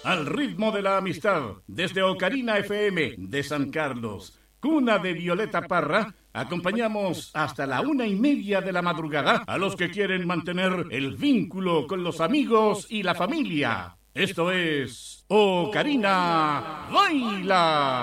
al ritmo de la amistad, desde Ocarina FM de San Carlos, cuna de Violeta Parra, acompañamos hasta la 1:30 de la madrugada a los que quieren mantener el vínculo con los amigos y la familia. Esto es Ocarina Baila.